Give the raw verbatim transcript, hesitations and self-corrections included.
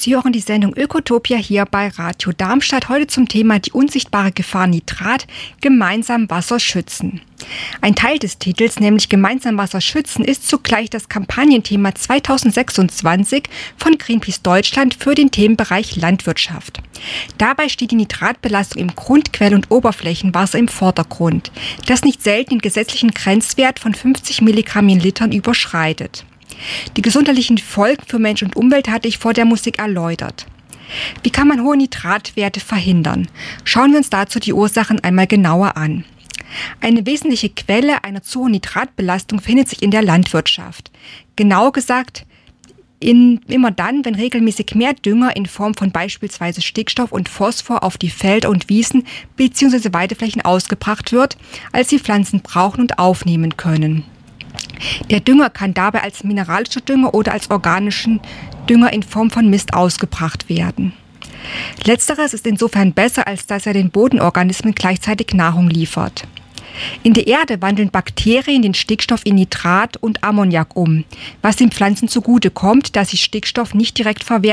Sie hören die Sendung Ökotopia hier bei Radio Darmstadt. Heute zum Thema die unsichtbare Gefahr Nitrat, gemeinsam Wasser schützen. Ein Teil des Titels, nämlich Gemeinsam Wasser schützen, ist zugleich das Kampagnenthema zweitausendsechsundzwanzig von Greenpeace Deutschland für den Themenbereich Landwirtschaft. Dabei steht die Nitratbelastung im Grundquell- und Oberflächenwasser im Vordergrund, das nicht selten den gesetzlichen Grenzwert von fünfzig Milligramm in Litern überschreitet. Die gesundheitlichen Folgen für Mensch und Umwelt hatte ich vor der Musik erläutert. Wie kann man hohe Nitratwerte verhindern? Schauen wir uns dazu die Ursachen einmal genauer an. Eine wesentliche Quelle einer zu hohen Nitratbelastung findet sich in der Landwirtschaft. Genauer gesagt, in, immer dann, wenn regelmäßig mehr Dünger in Form von beispielsweise Stickstoff und Phosphor auf die Felder und Wiesen bzw. Weideflächen ausgebracht wird, als die Pflanzen brauchen und aufnehmen können. Der Dünger kann dabei als mineralischer Dünger oder als organischen Dünger in Form von Mist ausgebracht werden. Letzteres ist insofern besser, als dass er den Bodenorganismen gleichzeitig Nahrung liefert. In der Erde wandeln Bakterien den Stickstoff in Nitrat und Ammoniak um, was den Pflanzen zugute kommt, da sie Stickstoff nicht direkt verwerten